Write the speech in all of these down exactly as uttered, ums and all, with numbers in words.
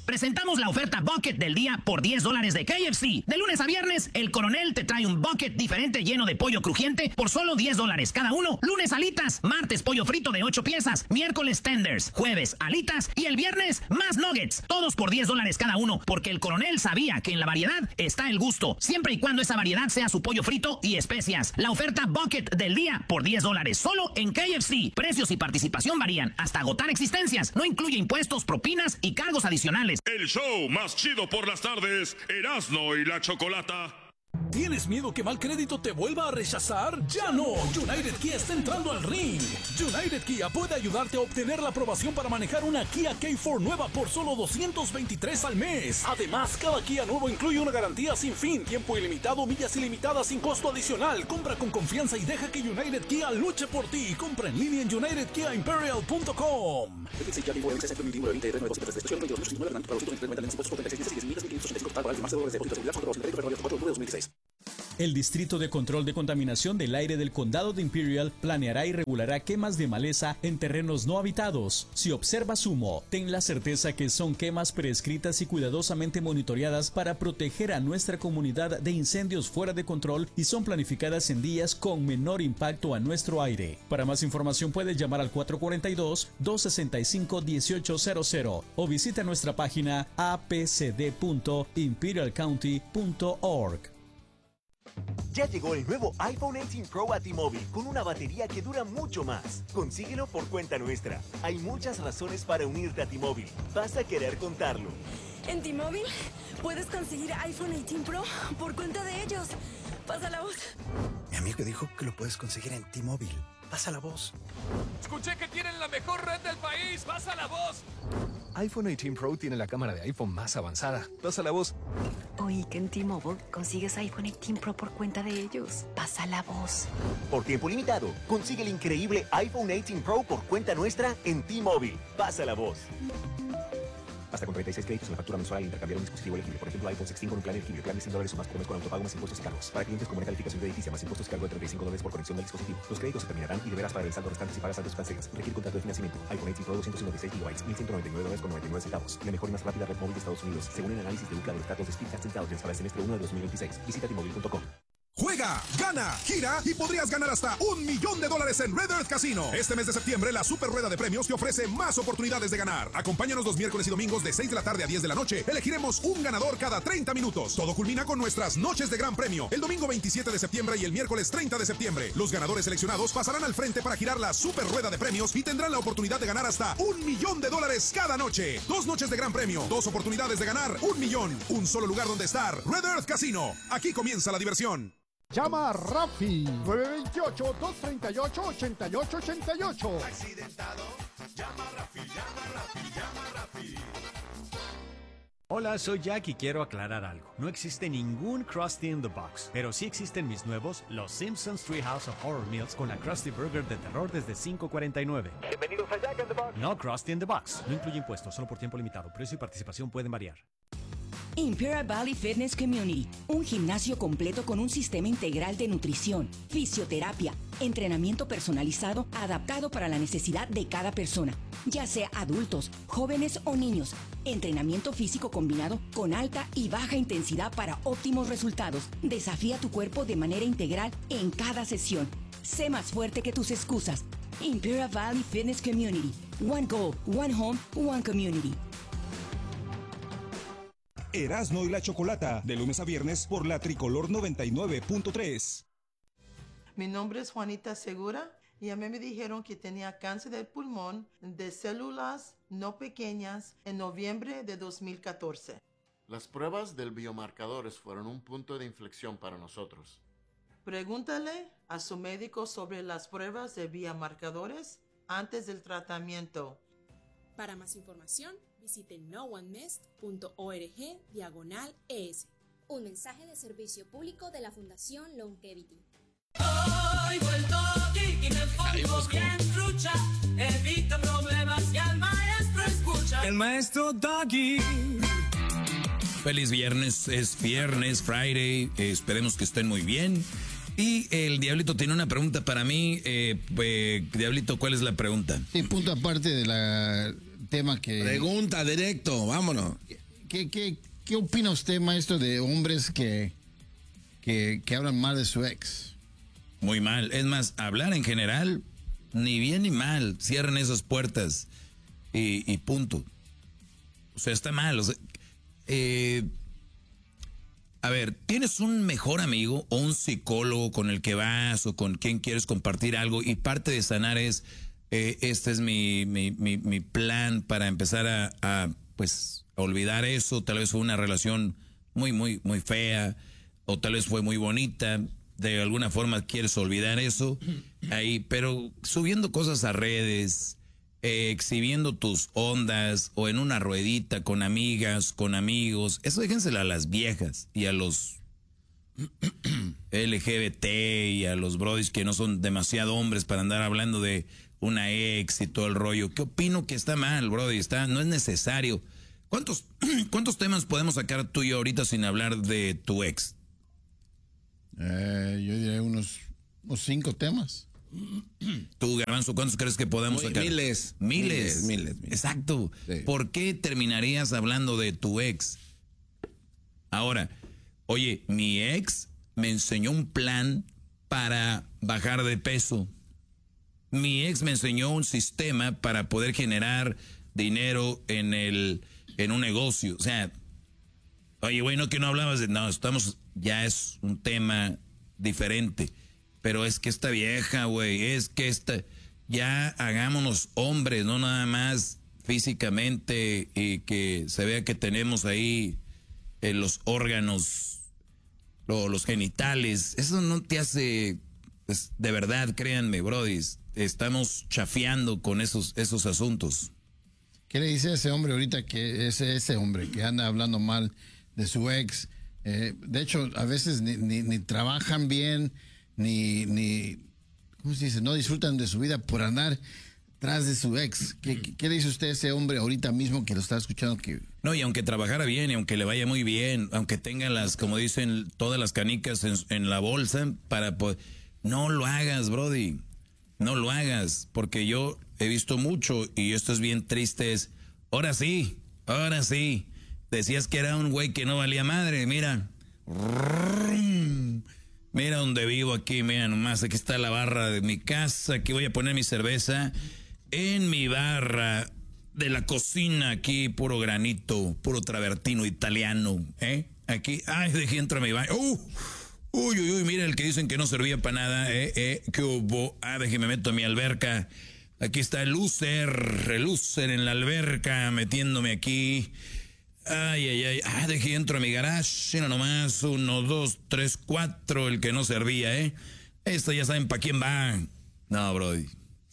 presentamos la oferta Bucket del día por diez dólares de K F C. De lunes a viernes, el Coronel te trae un bucket diferente lleno de pollo crujiente por solo diez dólares cada uno. Lunes alitas, martes pollo frito de ocho piezas, miércoles tenders, jueves alitas y el viernes más nuggets. Todos por diez dólares cada uno, porque el Coronel sabía que en la variedad está el gusto, siempre y cuando esa variedad sea su pollo frito y especias. La oferta Bucket del día por diez dólares, solo en K F C. Precios y participación varían hasta agotar existencias. No incluye impuestos, propinas y cargos adicionales. El show más chido por las tardes, Erasmo y la Chocolata. ¿Tienes miedo que mal crédito te vuelva a rechazar? ¡Ya no! United Kia está entrando al ring. United Kia puede ayudarte a obtener la aprobación para manejar una Kia K cuatro nueva por solo doscientos veintitrés al mes. Además, cada Kia nuevo incluye una garantía sin fin, tiempo ilimitado, millas ilimitadas sin costo adicional. Compra con confianza y deja que United Kia luche por ti. Compra en línea en united kia imperial punto com. El Distrito de Control de Contaminación del Aire del Condado de Imperial planeará y regulará quemas de maleza en terrenos no habitados. Si observas humo, ten la certeza que son quemas prescritas y cuidadosamente monitoreadas para proteger a nuestra comunidad de incendios fuera de control y son planificadas en días con menor impacto a nuestro aire. Para más información puedes llamar al cuatro cuatro dos, dos seis cinco, uno ocho cero cero o visita nuestra página a p c d punto imperial county punto org. Ya llegó el nuevo iPhone dieciocho Pro a T-Mobile con una batería que dura mucho más. Consíguelo por cuenta nuestra. Hay muchas razones para unirte a T-Mobile. Vas a querer contarlo. En T-Mobile puedes conseguir iPhone dieciocho Pro por cuenta de ellos. Pasa la voz. Mi amigo dijo que lo puedes conseguir en T-Mobile. Pasa la voz. Escuché que tienen la mejor red del país. Pasa la voz. iPhone dieciocho Pro tiene la cámara de iPhone más avanzada. Pasa la voz. Oí que en T-Mobile consigues iPhone dieciocho Pro por cuenta de ellos. Pasa la voz. Por tiempo limitado, consigue el increíble iPhone dieciocho Pro por cuenta nuestra en T-Mobile. Pasa la voz. Hasta con treinta y seis créditos en la factura mensual al intercambiar un dispositivo elegible. Por ejemplo, iPhone sexteen con un plan elegible. Plan de cien dólares o más por mes con autopago más impuestos y cargos. Para clientes con buena calificación crediticia más impuestos y cargo de treinta y cinco dólares por conexión del dispositivo. Los créditos se terminarán y deberás pagar el saldo restante si pagas antes financieras. Requiere contrato de financiamiento. iPhone dieciocho Pro doscientos cincuenta y seis gigabytes, mil ciento noventa y nueve dólares con noventa y nueve centavos. La mejor y más rápida red móvil de Estados Unidos, según el análisis de Ookla de los datos de Speedtest Intelligence para el semestre uno de dos mil veintiséis. Visita T Mobile punto com. Juega, gana, gira y podrías ganar hasta un millón de dólares en Red Earth Casino. Este mes de septiembre, la super rueda de premios te ofrece más oportunidades de ganar. Acompáñanos los miércoles y domingos de seis de la tarde a diez de la noche. Elegiremos un ganador cada treinta minutos. Todo culmina con nuestras noches de gran premio, el domingo veintisiete de septiembre y el miércoles treinta de septiembre. Los ganadores seleccionados pasarán al frente para girar la super rueda de premios y tendrán la oportunidad de ganar hasta un millón de dólares cada noche. Dos noches de gran premio, dos oportunidades de ganar un millón. Un solo lugar donde estar. Red Earth Casino. Aquí comienza la diversión. Llama a Rafi, nueve dos ocho, dos tres ocho, ocho ocho ocho ocho. Accidentado, llama a Rafi, llama a Rafi, llama a Rafi. Hola, soy Jack y quiero aclarar algo. No existe ningún Krusty in the Box, pero sí existen mis nuevos, los Simpsons Treehouse of Horror Meals con la Krusty Burger de terror desde cinco cuarenta y nueve. Bienvenidos a Jack in the Box. No Krusty in the Box. No incluye impuestos, solo por tiempo limitado. Precio y participación pueden variar. Imperial Valley Fitness Community, un gimnasio completo con un sistema integral de nutrición, fisioterapia, entrenamiento personalizado adaptado para la necesidad de cada persona, ya sea adultos, jóvenes o niños. Entrenamiento físico combinado con alta y baja intensidad para óptimos resultados. Desafía tu cuerpo de manera integral en cada sesión. Sé más fuerte que tus excusas. Imperial Valley Fitness Community. One goal, one home, one community. Erasmo y la Chocolata, de lunes a viernes por la Tricolor noventa y nueve punto tres. Mi nombre es Juanita Segura y a mí me dijeron que tenía cáncer del pulmón de células no pequeñas en noviembre de dos mil catorce. Las pruebas del biomarcadores fueron un punto de inflexión para nosotros. Pregúntale a su médico sobre las pruebas de biomarcadores antes del tratamiento. Para más información, visite no one missed punto org diagonal es. Un mensaje de servicio público de la Fundación Longevity. Hoy vuelto aquí y me pongo bien trucha. Evita problemas y al maestro escucha. El maestro Doggy. Feliz viernes, es viernes, Friday. Eh, esperemos que estén muy bien. Y el Diablito tiene una pregunta para mí. Eh, eh, Diablito, ¿cuál es la pregunta? Sí, punto aparte de la tema que... Pregunta directo, vámonos. ¿qué, qué, qué opina usted, maestro, de hombres que, que, que hablan mal de su ex? Muy mal. Es más, hablar en general, ni bien ni mal. Cierren esas puertas y, y punto. O sea, está mal. O sea, eh, a ver, ¿tienes un mejor amigo o un psicólogo con el que vas o con quien quieres compartir algo? Y parte de sanar es, eh, este es mi, mi, mi, mi plan para empezar a, a, pues, a olvidar eso. Tal vez fue una relación muy, muy, muy fea, o tal vez fue muy bonita. De alguna forma quieres olvidar eso. Ahí, pero subiendo cosas a redes, eh, exhibiendo tus ondas, o en una ruedita con amigas, con amigos, eso déjenselo a las viejas y a los L G B T y a los brodis que no son demasiado hombres para andar hablando de una ex y todo el rollo. ¿Qué opino que está mal, brody? Está, no es necesario. ¿Cuántos, cuántos temas podemos sacar tú y yo ahorita sin hablar de tu ex? Eh, yo diría unos, unos cinco temas. Tú, Garbanzo, ¿cuántos crees que podemos sacar? Miles. Miles. Miles, miles, miles. Exacto. Sí. ¿Por qué terminarías hablando de tu ex? Ahora, oye, mi ex me enseñó un plan para bajar de peso. Mi ex me enseñó un sistema para poder generar dinero en el en un negocio. O sea, oye, güey, no que no hablabas de... No, estamos... Ya es un tema diferente. Pero es que esta vieja, güey, es que esta... Ya hagámonos hombres, no nada más físicamente, y que se vea que tenemos ahí eh, los órganos, lo, los genitales. Eso no te hace... Pues, de verdad, créanme, brodis, estamos chafeando con esos, esos asuntos. ¿Qué le dice a ese hombre ahorita, que ese, ese hombre que anda hablando mal de su ex? Eh, de hecho, a veces ni, ni, ni trabajan bien, ni, ni, ¿cómo se dice? No disfrutan de su vida por andar tras de su ex. ¿Qué, qué, qué le dice usted a ese hombre ahorita mismo que lo está escuchando? Que... No, y aunque trabajara bien, y aunque le vaya muy bien, aunque tenga las, como dicen, todas las canicas en, en la bolsa, para poder... No lo hagas, brody. No lo hagas, porque yo he visto mucho, y esto es bien triste, es, ahora sí, ahora sí. Decías que era un güey que no valía madre, mira. Mira donde vivo aquí, mira nomás, aquí está la barra de mi casa, aquí voy a poner mi cerveza en mi barra de la cocina, aquí puro granito, puro travertino italiano, ¿eh? Aquí, ay, dejé entrar mi baño. Uh, uy, uy, uy, mira el que dicen que no servía para nada, ¿eh? ¿Eh? ¿Qué hubo? Ah, déjeme meto a mi alberca. Aquí está el loser, el loser en la alberca, metiéndome aquí. Ay, ay, ay, ah, dejé entro a mi garage, no nomás, uno, dos, tres, cuatro, el que no servía, ¿eh? Esto ya saben para quién va. No, brody,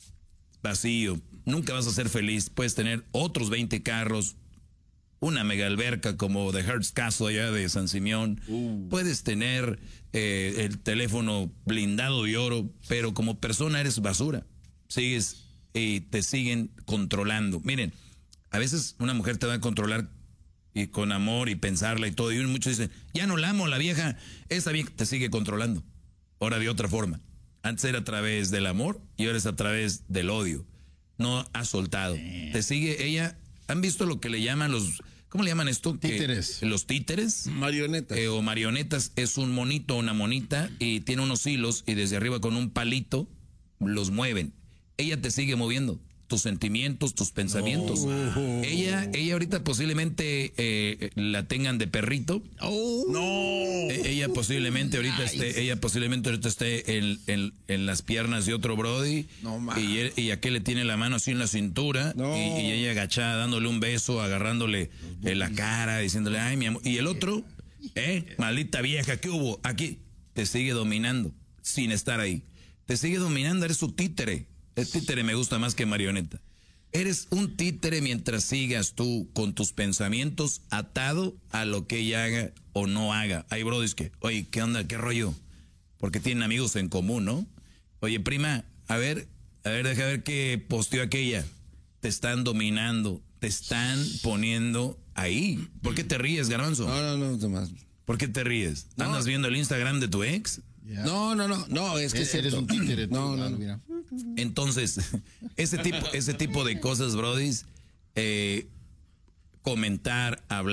vacío, nunca vas a ser feliz. Puedes tener otros veinte carros, una mega alberca como de Hearst Castle allá de San Simeón. Uh. Puedes tener eh, el teléfono blindado de oro, pero como persona eres basura. Sigues y te siguen controlando. Miren, a veces una mujer te va a controlar y con amor y pensarla y todo, y muchos dicen, ya no la amo, la vieja, esa vieja te sigue controlando, ahora de otra forma. Antes era a través del amor y ahora es a través del odio. No ha soltado, te sigue ella. ¿Han visto lo que le llaman los, cómo le llaman esto? Títeres. Que, los títeres. Marionetas. Eh, o marionetas, es un monito o una monita y tiene unos hilos y desde arriba con un palito los mueven. Ella te sigue moviendo tus sentimientos, tus pensamientos. No. Ella, ella ahorita posiblemente eh, la tengan de perrito. Oh. No. Eh, ella posiblemente ahorita nice. esté, ella posiblemente ahorita esté en, en, en las piernas de otro brody. No, y, él, y aquel le tiene la mano así en la cintura. No. Y, y ella agachada dándole un beso, agarrándole eh, la cara, diciéndole, ay, mi amor. Y el otro, eh, maldita vieja, ¿qué hubo? Aquí te sigue dominando sin estar ahí. Te sigue dominando, eres su títere. El títere me gusta más que marioneta. Eres un títere mientras sigas tú con tus pensamientos atado a lo que ella haga o no haga. Hay brodis que, oye, ¿qué onda? ¿Qué rollo? Porque tienen amigos en común, ¿no? Oye, prima, a ver, a ver, deja ver qué posteó aquella. Te están dominando, te están poniendo ahí. ¿Por qué te ríes, Garbanzo? No, no, no, Tomás. ¿Por qué te ríes? No. ¿Andas viendo el Instagram de tu ex? Yeah. No, no, no, no, es que es eres un títere. No, no, no, mira. Entonces, ese tipo, ese tipo de cosas, brodis, eh, comentar, hablar,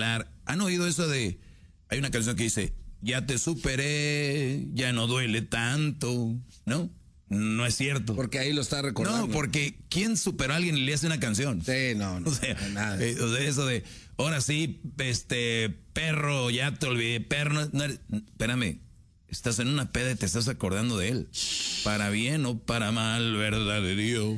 ¿Han oído eso de, hay una canción que dice, ya te superé, ya no duele tanto, ¿no? No es cierto. Porque ahí lo está recordando. No, porque ¿quién superó a alguien y le hace una canción? Sí, no, no. O sea, nada. eh, o sea, eso de, ahora sí, este, perro, ya te olvidé, perro, no, no eres- espérame, estás en una peda y te estás acordando de él. Para bien o para mal, verdad de Dios.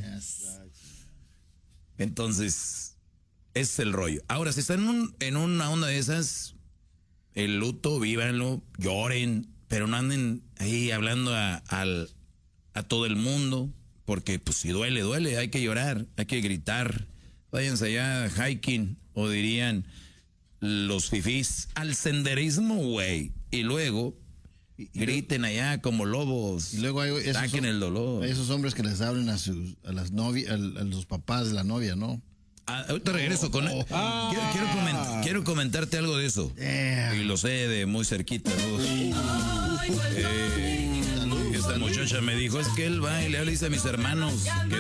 Entonces, ese es el rollo. Ahora, si están en, un, en una onda de esas, el luto, vívanlo, lloren, pero no anden ahí hablando a, al, a todo el mundo, porque pues si duele, duele, hay que llorar, hay que gritar. Váyanse allá hiking, o dirían los fifís, al senderismo, güey. Y luego griten allá como lobos. Y luego hay esos, saquen el dolor. hay esos hombres que les hablan a sus a las novias, a, a los papás de la novia, ¿no? Ah, ahorita regreso con... Oh, quiero, quiero, coment- quiero comentarte algo de eso. Damn. Y lo sé de muy cerquita. vos. Eh, esta muchacha me dijo, es que él va y le dice a mis hermanos que